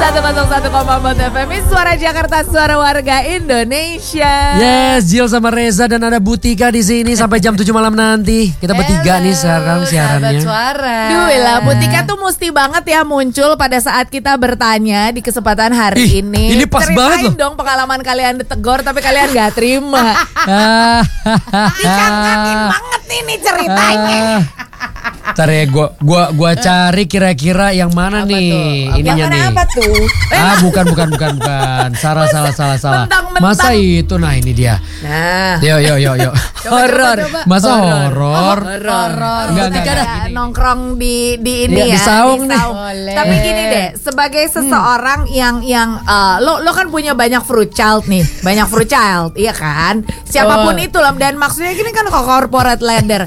101,4 FM ini Suara Jakarta, suara warga Indonesia. Yes, Jill sama Reza dan ada Butika di sini sampai jam 7 malam nanti. Kita bertiga nih sekarang siarannya. Duh lah, Butika tuh mesti banget ya muncul pada saat kita bertanya di kesempatan hari ini. Ini pas Ceritain banget loh. dong pengalaman kalian ditegur tapi kalian gak terima. Dikangenin banget ini ceritanya. Ntar ya gua cari kira-kira yang mana Apa nih tuh? ininya Yang mana nih. apa tuh? Bukan. Salah. mentang-mentang. Masa itu, nah ini dia. Nah, Yo. horor. Masa horor? Enggak. Kita nongkrong di ini Ya, ya. di saung nih. Boleh. Tapi gini deh, sebagai seseorang yang lo kan punya banyak fruit child nih, iya kan? Siapapun itu lah, dan maksudnya gini kan corporate ladder.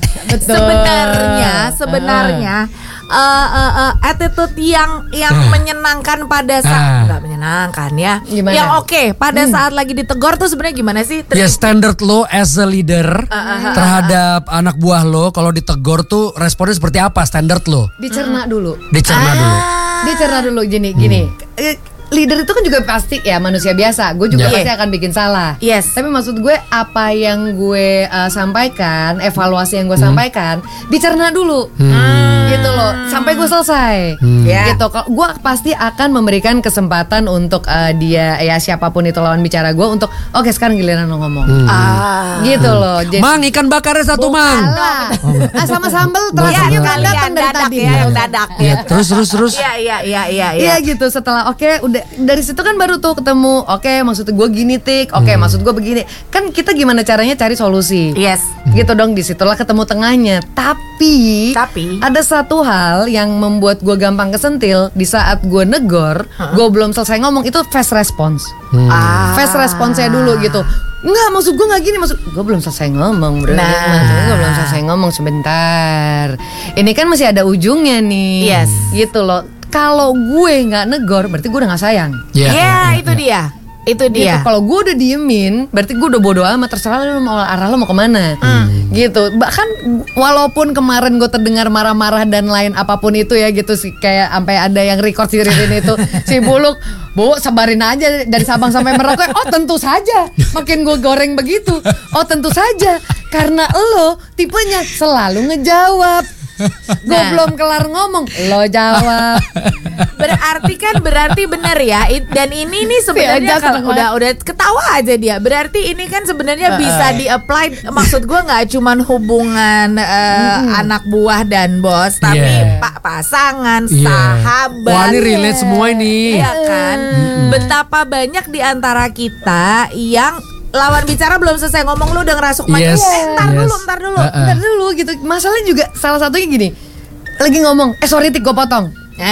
Sebenarnya attitude yang menyenangkan pada saat nggak menyenangkan ya. Gimana? Yang oke pada saat lagi ditegur tuh sebenarnya gimana sih? Ya standard lo as a leader terhadap anak buah lo kalau ditegur tuh responnya seperti apa standard lo? Dicerna dulu. Dicerna dulu. Gini. Leader itu kan juga pasti ya manusia biasa. Gue juga Yeah. pasti akan bikin salah. Yes. Tapi maksud gue apa yang gue sampaikan, evaluasi yang gue sampaikan, dicerna dulu. Gitu loh, sampai gue selesai. Yeah. Gitu. Gue pasti akan memberikan kesempatan untuk dia ya siapapun itu lawan bicara gue untuk oke sekarang giliran lo ngomong. Gitu loh. Jadi, Mang, ikan bakarnya satu, Mang. Alah. Sama sambel Ya, terasa kalian datang dari dadak tadi. ya, yang dadak. Ya, terus. Iya. Iya gitu. Setelah udah dari situ kan baru tuh ketemu. Oke, maksud gue gini tik. Oke, maksud gue begini. Kan kita gimana caranya cari solusi. Yes. Gitu dong, disitulah ketemu tengahnya. Tapi ada satu hal yang membuat gue gampang kesentil. Di saat gue negor, gue belum selesai ngomong, itu fast response. Fast response-nya dulu gitu. Enggak, maksud gue gak gini, maksud gue belum selesai ngomong bro. Maksudnya gue belum selesai ngomong sebentar. Ini kan masih ada ujungnya nih. Yes. Gitu loh. Kalau gue gak negor, berarti gue udah gak sayang. Itu dia. Gitu. Kalau gue udah diemin, berarti gue udah bodo amat, terserah lu mau arah lu mau kemana. Gitu. Bahkan walaupun kemarin gue terdengar marah-marah dan lain apapun itu ya gitu sih, kayak sampai ada yang record si Ririn itu si Buluk, Bu sabarin aja dari Sabang sampai Merauke. Oh tentu saja, makin gue goreng begitu. Oh tentu saja, karena lo tipenya selalu ngejawab. Gue belum kelar ngomong, lo jawab. Berarti benar ya. Dan ini nih sebenarnya kalau udah ketawa aja dia. Berarti ini kan sebenarnya bisa di-apply. Maksud gue nggak cuman hubungan anak buah dan bos, tapi pasangan, sahabat. Wah, ini relate semua ini. Iya kan? Betapa banyak di antara kita yang lawan bicara belum selesai ngomong lu udah ngerasuk maju. Ntar dulu gitu. Masalahnya juga salah satunya gini. Lagi ngomong, sorry tik gue potong.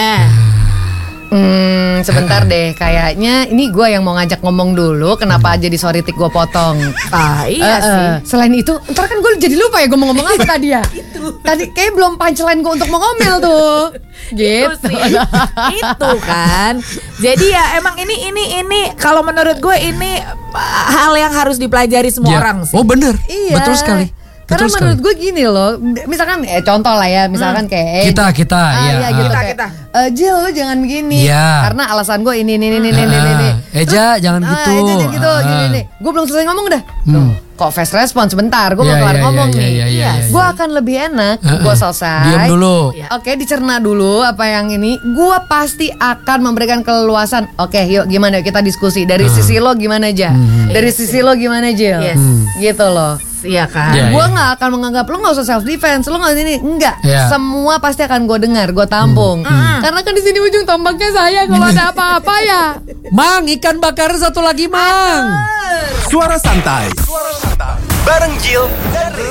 Sebentar deh, kayaknya ini gue yang mau ngajak ngomong dulu. Kenapa jadi sorry tik gue potong? Iya sih. Selain itu, ntar kan gue jadi lupa ya gue mau ngomong apa tadi ya. Tadi kayak belum punchline gue untuk mau ngomel tuh. Gitu sih. Itu kan. Jadi ya emang ini kalau menurut gue ini hal yang harus dipelajari semua orang sih. Oh bener, Iya. betul sekali. Karena menurut gue gini loh, misalkan contoh lah ya, misalkan kayak kita gitu ya. kita. Jil lu jangan begini. Iya. Karena alasan gue ini. Eja jangan gitu. Eja jangan gitu, gini. Gue belum selesai ngomong dah. Kok fast response sebentar, gue mau kelar ngomong nih. Gue akan lebih enak, gue selesai. Diam dulu. Oke, dicerna dulu apa yang ini. Gue pasti akan memberikan keleluasan. Oke, yuk gimana kita diskusi. Dari sisi lo gimana aja? Dari sisi lo gimana Jil? Yes. Gitu loh. Iya kan. Gue nggak akan menganggap lo nggak usah self defense, lo nggak ini, enggak. Semua pasti akan gue dengar, gue tampung. Karena kan di sini ujung tombaknya saya kalau ada apa-apa ya. Mang, ikan bakar satu lagi, Mang. Suara santai. Bareng Jill dan Riz.